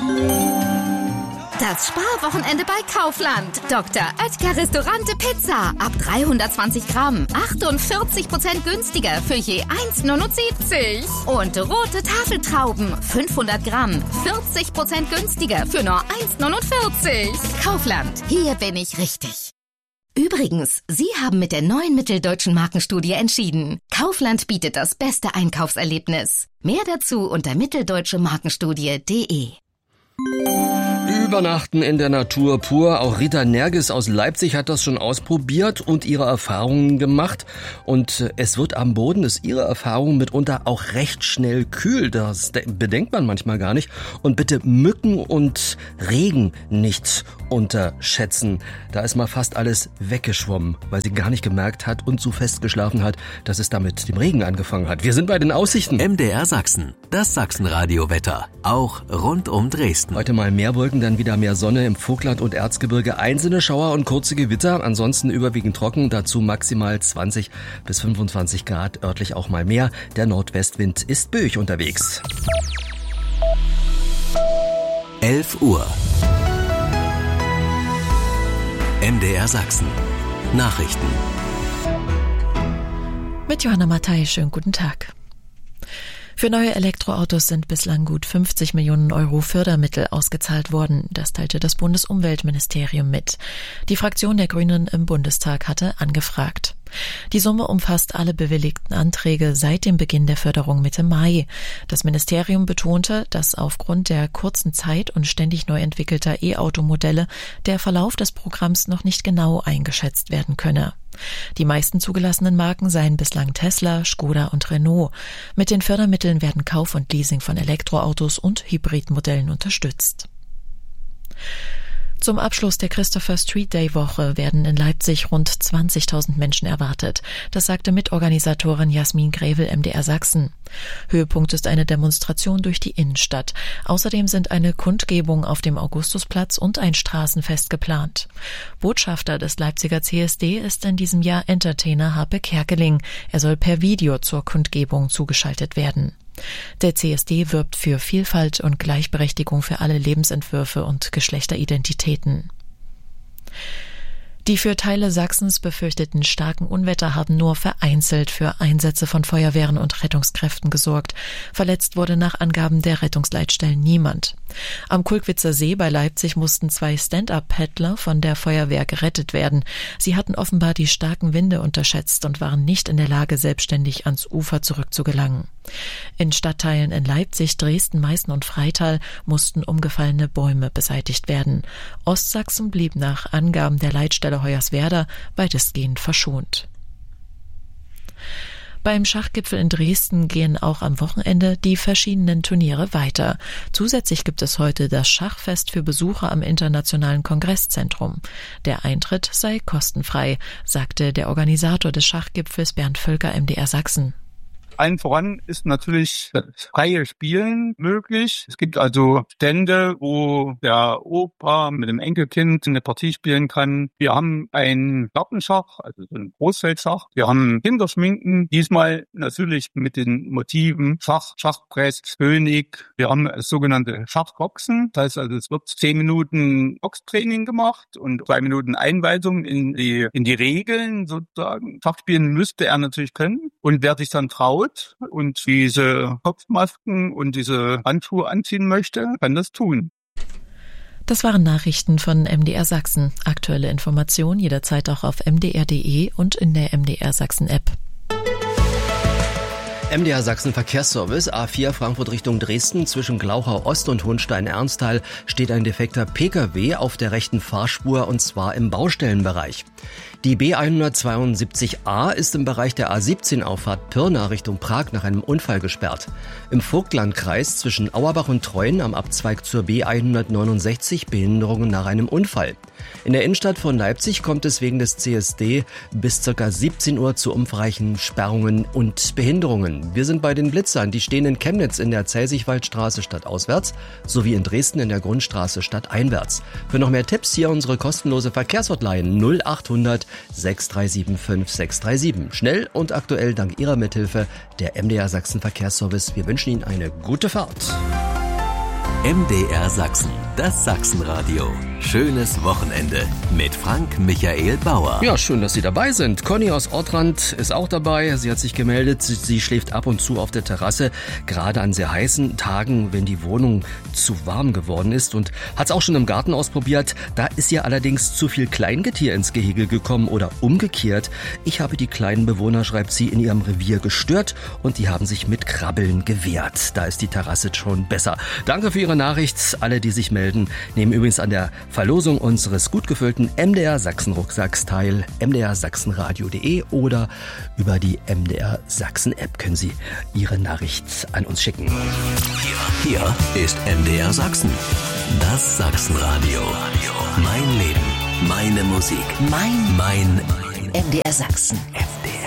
Das Sparwochenende bei Kaufland. Dr. Oetker Restaurante Pizza. Ab 320 Gramm. 48% günstiger für je 1,79. Und rote Tafeltrauben. 500 Gramm. 40% günstiger für nur 1,49. Kaufland. Hier bin ich richtig. Übrigens, Sie haben mit der neuen Mitteldeutschen Markenstudie entschieden. Kaufland bietet das beste Einkaufserlebnis. Mehr dazu unter mitteldeutschemarkenstudie.de. Übernachten in der Natur pur. Auch Rita Nergis aus Leipzig hat das schon ausprobiert und ihre Erfahrungen gemacht. Und es wird am Boden, ist ihre Erfahrung mitunter auch recht schnell kühl. Das bedenkt man manchmal gar nicht. Und bitte Mücken und Regen nicht unterschätzen. Da ist mal fast alles weggeschwommen, weil sie gar nicht gemerkt hat und so fest geschlafen hat, dass es da mit dem Regen angefangen hat. Wir sind bei den Aussichten. MDR Sachsen, das Sachsenradio-Wetter, auch rund um Dresden. Heute mal mehr Wolken, dann wieder mehr Sonne im Vogtland und Erzgebirge. Einzelne Schauer und kurze Gewitter, ansonsten überwiegend trocken, dazu maximal 20 bis 25 Grad, örtlich auch mal mehr. Der Nordwestwind ist böig unterwegs. 11 Uhr. MDR Sachsen. Nachrichten. Mit Johanna Mattei, schönen guten Tag. Für neue Elektroautos sind bislang gut 50 Millionen Euro Fördermittel ausgezahlt worden. Das teilte das Bundesumweltministerium mit. Die Fraktion der Grünen im Bundestag hatte angefragt. Die Summe umfasst alle bewilligten Anträge seit dem Beginn der Förderung Mitte Mai. Das Ministerium betonte, dass aufgrund der kurzen Zeit und ständig neu entwickelter E-Auto-Modelle der Verlauf des Programms noch nicht genau eingeschätzt werden könne. Die meisten zugelassenen Marken seien bislang Tesla, Skoda und Renault. Mit den Fördermitteln werden Kauf und Leasing von Elektroautos und Hybridmodellen unterstützt. Zum Abschluss der Christopher Street Day Woche werden in Leipzig rund 20.000 Menschen erwartet. Das sagte Mitorganisatorin Jasmin Grevel MDR Sachsen. Höhepunkt ist eine Demonstration durch die Innenstadt. Außerdem sind eine Kundgebung auf dem Augustusplatz und ein Straßenfest geplant. Botschafter des Leipziger CSD ist in diesem Jahr Entertainer Harpe Kerkeling. Er soll per Video zur Kundgebung zugeschaltet werden. Der CSD wirbt für Vielfalt und Gleichberechtigung für alle Lebensentwürfe und Geschlechteridentitäten. Die für Teile Sachsens befürchteten starken Unwetter haben nur vereinzelt für Einsätze von Feuerwehren und Rettungskräften gesorgt. Verletzt wurde nach Angaben der Rettungsleitstellen niemand. Am Kulkwitzer See bei Leipzig mussten 2 Stand-up-Paddler von der Feuerwehr gerettet werden. Sie hatten offenbar die starken Winde unterschätzt und waren nicht in der Lage, selbstständig ans Ufer zurückzugelangen. In Stadtteilen in Leipzig, Dresden, Meißen und Freital mussten umgefallene Bäume beseitigt werden. Ostsachsen blieb nach Angaben der Leitstelle Hoyerswerda weitestgehend verschont. Beim Schachgipfel in Dresden gehen auch am Wochenende die verschiedenen Turniere weiter. Zusätzlich gibt es heute das Schachfest für Besucher am Internationalen Kongresszentrum. Der Eintritt sei kostenfrei, sagte der Organisator des Schachgipfels Bernd Völker MDR Sachsen. Allen voran ist natürlich das freie Spielen möglich. Es gibt also Stände, wo der Opa mit dem Enkelkind eine Partie spielen kann. Wir haben ein Gartenschach, also so ein Großfeldschach. Wir haben Kinderschminken, diesmal natürlich mit den Motiven Schach, Schachbrett, König. Wir haben das sogenannte Schachboxen. Das heißt also, es wird 10 Minuten Boxtraining gemacht und 2 Minuten Einweisung in die Regeln sozusagen. Schachspielen müsste er natürlich können. Und wer sich dann traut und diese Kopfmasken und diese Handschuhe anziehen möchte, kann das tun. Das waren Nachrichten von MDR Sachsen. Aktuelle Informationen jederzeit auch auf mdr.de und in der MDR Sachsen App. MDR Sachsen Verkehrsservice, A4 Frankfurt Richtung Dresden, zwischen Glauchau Ost und Hohenstein-Ernsthal steht ein defekter Pkw auf der rechten Fahrspur und zwar im Baustellenbereich. Die B172a ist im Bereich der A17-Auffahrt Pirna Richtung Prag nach einem Unfall gesperrt. Im Vogtlandkreis zwischen Auerbach und Treuen am Abzweig zur B169 Behinderungen nach einem Unfall. In der Innenstadt von Leipzig kommt es wegen des CSD bis ca. 17 Uhr zu umfangreichen Sperrungen und Behinderungen. Wir sind bei den Blitzern, die stehen in Chemnitz in der Zelsigwaldstraße stadtauswärts sowie in Dresden in der Grundstraße stadteinwärts. Für noch mehr Tipps hier unsere kostenlose Verkehrshotline 0800 637 5637. Schnell und aktuell dank Ihrer Mithilfe der MDR Sachsen Verkehrsservice. Wir wünschen Ihnen eine gute Fahrt. MDR Sachsen, das Sachsenradio. Schönes Wochenende mit Frank Michael Bauer. Ja, schön, dass Sie dabei sind. Conny aus Ortrand ist auch dabei. Sie hat sich gemeldet. Sie schläft ab und zu auf der Terrasse, gerade an sehr heißen Tagen, wenn die Wohnung zu warm geworden ist, und hat es auch schon im Garten ausprobiert. Da ist ihr allerdings zu viel Kleingetier ins Gehege gekommen oder umgekehrt. Ich habe die kleinen Bewohner, schreibt sie, in ihrem Revier gestört und die haben sich mit Krabbeln gewehrt. Da ist die Terrasse schon besser. Danke für Ihre Nachricht. Alle, die sich melden, nehmen übrigens an der Verlosung unseres gut gefüllten MDR Sachsen Rucksacks teil. mdrsachsenradio.de oder über die MDR Sachsen App können Sie Ihre Nachricht an uns schicken. Hier ist MDR Sachsen, das Sachsenradio. Mein Leben, meine Musik, mein MDR Sachsen.